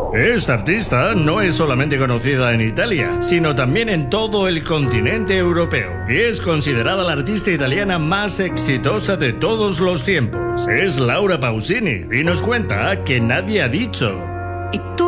Esta artista no es solamente conocida en Italia, sino también en todo el continente europeo. Y es considerada la artista italiana más exitosa de todos los tiempos. Es Laura Pausini y nos cuenta que nadie ha dicho. ¿Y tú